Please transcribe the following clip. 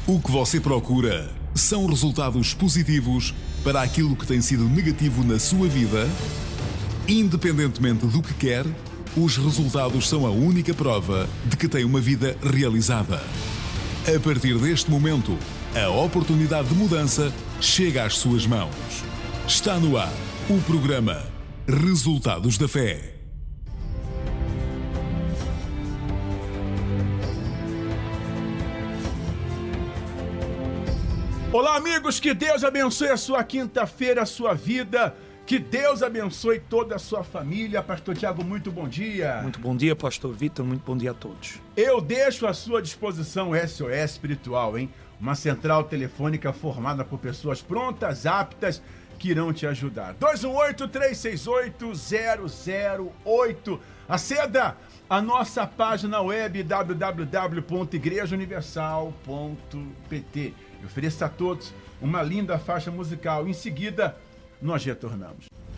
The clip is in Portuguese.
O que você procura são resultados positivos para aquilo que tem sido negativo na sua vida? Independentemente do que quer, os resultados são a única prova de que tem uma vida realizada. A partir deste momento, a oportunidade de mudança chega às suas mãos. Está no ar o programa Resultados da Fé. Olá, amigos, que Deus abençoe a sua quinta-feira, a sua vida, que Deus abençoe toda a sua família. Pastor Tiago, muito bom dia. Muito bom dia, Pastor Vitor, muito bom dia a todos. Eu deixo à sua disposição o SOS Espiritual, hein? Uma central telefônica formada por pessoas prontas, aptas, que irão te ajudar. 218-368-008. Aceda a nossa página web www.igrejauniversal.pt. Ofereça a todos uma linda faixa musical. Em seguida, nós retornamos.